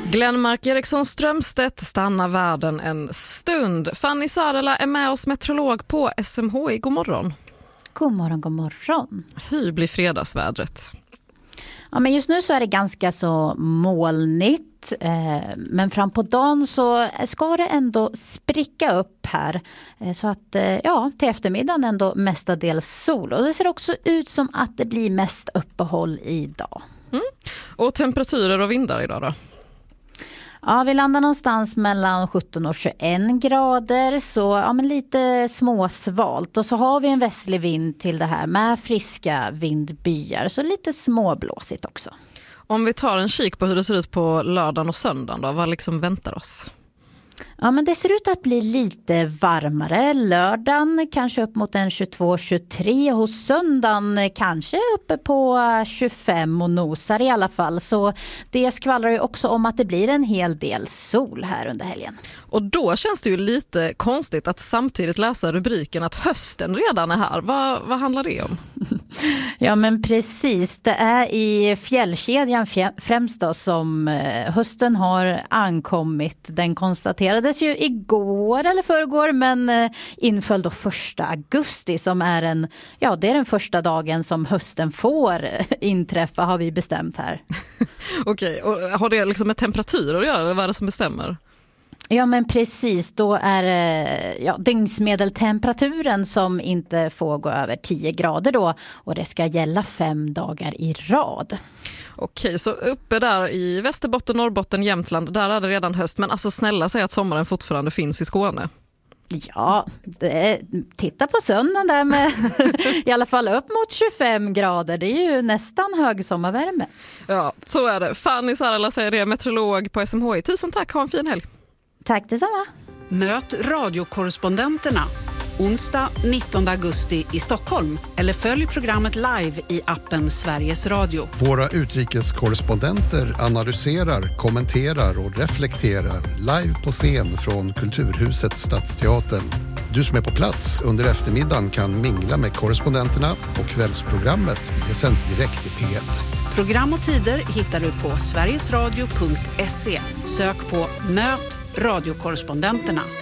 Glenmark Eriksson Strömstedt stannar världen en stund. Fanny Sarela är med oss, meteorolog på SMHI. God morgon. God morgon, god morgon. Hur blir fredagsvädret? Ja, men just nu så är det ganska så molnigt. Men fram på dagen så ska det ändå spricka upp här. Så att till eftermiddagen ändå mestadels sol. Och det ser också ut som att det blir mest uppehåll idag. Och temperaturer och vindar idag då? Ja, vi landar någonstans mellan 17 och 21 grader, så men lite småsvalt. Och så har vi en västlig vind till det här med friska vindbyar, så lite småblåsigt också. Om vi tar en kik på hur det ser ut på lördagen och söndagen då, vad liksom väntar oss? Ja, men det ser ut att bli lite varmare. Lördagen kanske upp mot en 22-23. Hos söndagen kanske uppe på 25 och nosar i alla fall. Så det skvallrar ju också om att det blir en hel del sol här under helgen. Och då känns det ju lite konstigt att samtidigt läsa rubriken att hösten redan är här. Vad handlar det om? Ja, men precis. Det är i fjällkedjan främst då som hösten har ankommit. Den konstaterades ju igår eller förrgår, men inföll då 1 augusti som är det är den första dagen som hösten får inträffa, har vi bestämt här. Okej, och har det liksom med temperaturer att göra, eller vad är det som bestämmer? Ja, men precis, då är det dygnsmedeltemperaturen som inte får gå över 10 grader då, och det ska gälla 5 dagar i rad. Okej, så uppe där i Västerbotten, Norrbotten, Jämtland, där är det redan höst, men alltså snälla säg att sommaren fortfarande finns i Skåne. Ja, titta på söndagen där med i alla fall upp mot 25 grader. Det är ju nästan högsommarvärme. Ja, så är det. Fanny Sarela säger det, meteorolog på SMHI. Tusen tack, ha en fin helg. Tack detsamma. Möt radiokorrespondenterna onsdag 19 augusti i Stockholm, eller följ programmet live i appen Sveriges Radio. Våra utrikeskorrespondenter analyserar, kommenterar och reflekterar live på scen från Kulturhuset Stadsteatern. Du som är på plats under eftermiddagen kan mingla med korrespondenterna, och kvällsprogrammet det sänds direkt i P1. Program och tider hittar du på sverigesradio.se. Sök på Möt radiokorrespondenterna.